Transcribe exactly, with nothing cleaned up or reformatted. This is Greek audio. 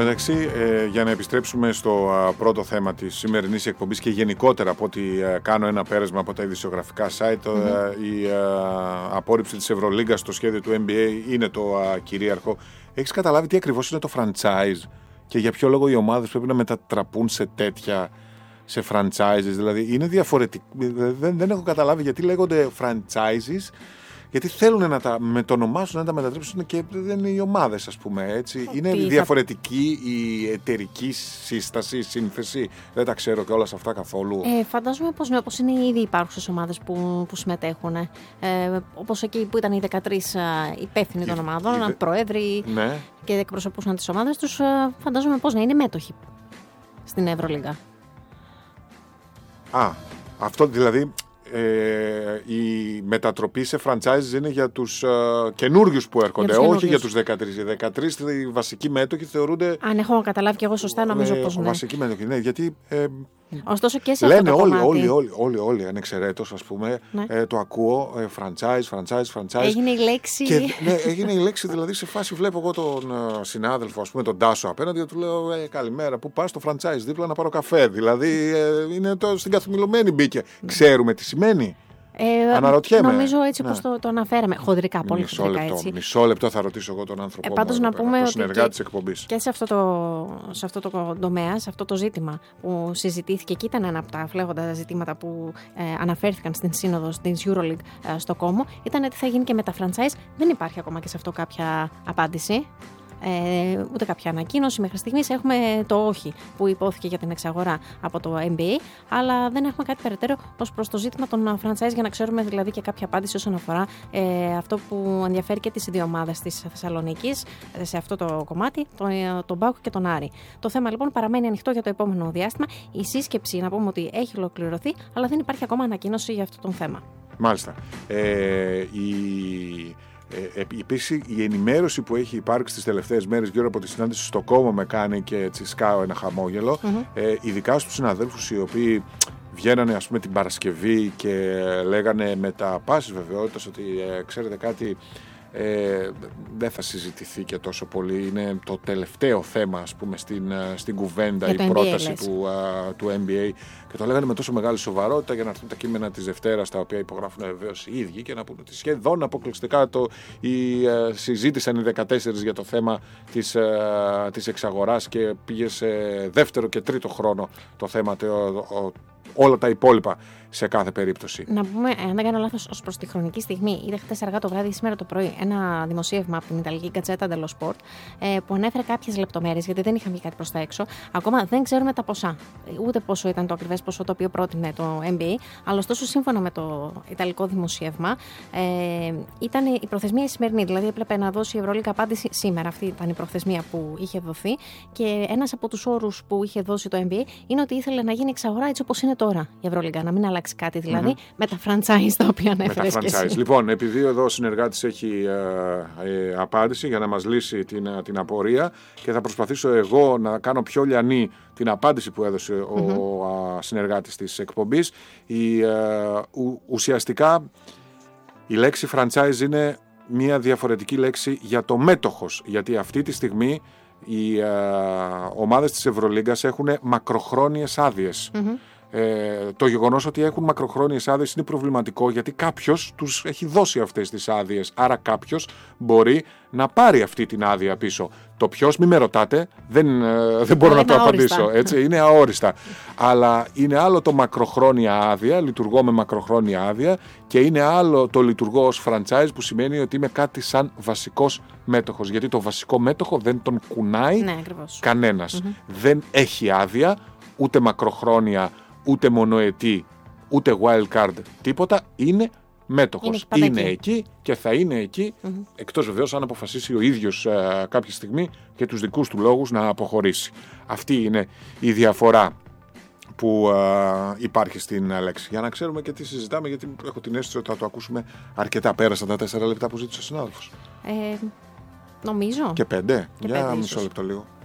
μεταξύ, ε, για να επιστρέψουμε στο α, πρώτο θέμα της σημερινής εκπομπής και γενικότερα από ό,τι α, κάνω ένα πέρασμα από τα ειδησιογραφικά site, mm-hmm. α, η α, απόρριψη της Ευρωλίγκας στο σχέδιο του N B A είναι το α, κυρίαρχο. Έχεις καταλάβει τι ακριβώς είναι το franchise και για ποιο λόγο οι ομάδες πρέπει να μετατραπούν σε τέτοια, σε franchises? Δηλαδή είναι διαφορετικό. Δεν, δεν έχω καταλάβει γιατί λέγονται franchises. Γιατί θέλουν να τα μετονομάσουν, να τα μετατρέψουν και δεν είναι οι ομάδες, ας πούμε. Έτσι. Είναι θα... διαφορετική η εταιρική σύσταση, η σύνθεση. Δεν τα ξέρω και όλα σε αυτά καθόλου. Ε, φαντάζομαι πως, ναι, πως είναι οι ήδη υπάρχουσες ομάδες που, που συμμετέχουν. Ε, όπως εκεί που ήταν οι δεκατρείς υπεύθυνοι των ομάδων, οι... προέδροι ναι. και εκπροσωπούσαν τις ομάδες τους. Φαντάζομαι πως να είναι μέτοχοι στην Ευρωλίγκα. Α, αυτό δηλαδή. Ε, η μετατροπή σε franchises είναι για τους uh, καινούριους που έρχονται, για όχι για τους δεκατρείς. Οι δεκατρείς οι βασικοί μέτοχοι θεωρούνται. Αν έχω καταλάβει και εγώ σωστά, νομίζω ε, πως ναι. Βασικοί μέτοχοι, ναι, γιατί. Ε, Ωστόσο και σε λένε αυτό το όλοι, κομμάτι. όλοι, όλοι, όλοι, όλοι ανεξαιρέτως, ας πούμε, ναι. ε, το ακούω, ε, franchise, franchise, franchise. Έγινε η λέξη. Και, ναι, έγινε η λέξη, δηλαδή σε φάση βλέπω εγώ τον uh, συνάδελφο, ας πούμε, τον Τάσο απέναντι και του λέω ε, καλημέρα, πού πας? Στο franchise, δίπλα να πάρω καφέ. Δηλαδή ε, είναι το, στην καθομιλωμένη μπήκε. Ξέρουμε τι σημαίνει. Ε, Αναρωτιέμαι. Νομίζω έτσι ναι. όπως το, το αναφέραμε. Χοντρικά, πολύ μισό χοντρικά λεπτό, έτσι. Μισό λεπτό θα ρωτήσω εγώ τον άνθρωπο. Ε, πάντως μου, να πούμε το ότι συνεργάτη της και, εκπομπής. και σε αυτό, το, σε αυτό το τομέα, σε αυτό το ζήτημα που συζητήθηκε και ήταν ένα από τα φλέγοντα ζητήματα που ε, αναφέρθηκαν στην σύνοδο της EuroLeague ε, στο Κόμο, ήταν τι θα γίνει και με τα franchise. Δεν υπάρχει ακόμα και σε αυτό κάποια απάντηση. Ε, ούτε κάποια ανακοίνωση μέχρι στιγμής. Έχουμε το όχι που υπόθηκε για την εξαγορά από το N B A, αλλά δεν έχουμε κάτι περαιτέρω ως προς το ζήτημα των franchise για να ξέρουμε δηλαδή και κάποια απάντηση όσον αφορά ε, αυτό που ενδιαφέρει και τις δύο ομάδες της Θεσσαλονίκης ε, σε αυτό το κομμάτι, τον, τον ΠΑΟΚ και τον Άρη. Το θέμα λοιπόν παραμένει ανοιχτό για το επόμενο διάστημα. Η σύσκεψη, να πούμε ότι έχει ολοκληρωθεί, αλλά δεν υπάρχει ακόμα ανακοίνωση για αυτό το θέμα. Μάλιστα. Ε, η... Ε, Επίσης η ενημέρωση που έχει υπάρξει τις τελευταίες μέρες γύρω από τη συνάντηση στο Κόμο με κάνει και έτσι σκάω ένα χαμόγελο, mm-hmm. ε, ειδικά στους συναδέλφους οι οποίοι βγαίνανε ας πούμε την Παρασκευή και λέγανε με τα πάσης βεβαιότητας ότι ε, ξέρετε κάτι, ε, δεν θα συζητηθεί και τόσο πολύ, είναι το τελευταίο θέμα ας πούμε στην, στην κουβέντα η πρόταση του, α, του N B A, και το λέγανε με τόσο μεγάλη σοβαρότητα για να έρθουν τα κείμενα της Δευτέρας τα οποία υπογράφουν βεβαίως οι ίδιοι και να πούνε ότι σχεδόν αποκλειστικά το, η, α, συζήτησαν οι δεκατέσσερις για το θέμα της, α, της εξαγοράς και πήγε σε δεύτερο και τρίτο χρόνο το θέμα, το, ο, όλα τα υπόλοιπα σε κάθε περίπτωση. Να πούμε, αν δεν κάνω λάθος, ως προς τη χρονική στιγμή, είδα χτες αργά το βράδυ, σήμερα το πρωί, ένα δημοσίευμα από την Ιταλική Γκατσέτα dello Sport που ανέφερε κάποιες λεπτομέρειες, γιατί δεν είχαν βγει κάτι προς τα έξω. Ακόμα δεν ξέρουμε τα ποσά, ούτε πόσο ήταν το ακριβές ποσό το οποίο πρότεινε το N B A, αλλά ωστόσο σύμφωνα με το Ιταλικό δημοσίευμα, ε, ήταν η προθεσμία η σημερινή, δηλαδή έπρεπε να δώσει η Ευρωλίγκα απάντηση σήμερα. Αυτή ήταν η προθεσμία που είχε δοθεί και ένας από τους όρους που είχε δώσει το N B A είναι ότι ήθελε να γίνει εξαγορά έτσι όπως είναι τώρα η Ευρωλίγκα, να μην αλλάξει κάτι δηλαδή mm-hmm. με τα franchise τα οποία ανέφερες και εσύ. Λοιπόν, επειδή εδώ ο συνεργάτης έχει ε, ε, απάντηση για να μας λύσει την, την απορία και θα προσπαθήσω εγώ να κάνω πιο λιανή την απάντηση που έδωσε mm-hmm. ο α, συνεργάτης της εκπομπής. Η, ε, ου, ουσιαστικά η λέξη franchise είναι μια διαφορετική λέξη για το μέτοχος, γιατί αυτή τη στιγμή οι ε, ομάδες της Ευρωλίγκας έχουν μακροχρόνιες άδειες. Mm-hmm. Ε, το γεγονός ότι έχουν μακροχρόνιες άδειες είναι προβληματικό, γιατί κάποιος τους έχει δώσει αυτές τις άδειες, άρα κάποιος μπορεί να πάρει αυτή την άδεια πίσω. Το ποιος, μη με ρωτάτε, δεν, ε, δεν μπορώ να το αόριστα. απαντήσω, έτσι, είναι αόριστα. Αλλά είναι άλλο το μακροχρόνια άδεια, λειτουργώ με μακροχρόνια άδεια, και είναι άλλο το λειτουργώ ως franchise, που σημαίνει ότι είμαι κάτι σαν βασικός μέτοχος, γιατί το βασικό μέτοχο δεν τον κουνάει ναι, κανένας. Mm-hmm. Δεν έχει άδεια, ούτε μακροχρόνια, ούτε μονοετή, ούτε wild card, τίποτα, είναι μέτοχος. Είναι, είναι εκεί και θα είναι εκεί, mm-hmm. εκτός βεβαίως αν αποφασίσει ο ίδιος α, κάποια στιγμή για τους δικούς του λόγους να αποχωρήσει. Αυτή είναι η διαφορά που α, υπάρχει στην λέξη. Για να ξέρουμε και τι συζητάμε, γιατί έχω την αίσθηση ότι θα το ακούσουμε αρκετά. Πέρασαν τα τέσσερα λεπτά που ζήτησε ο συνάδελφος. Ε, νομίζω. Και πέντε. Και Για πέντε, μισό ίσως. λεπτό λίγο.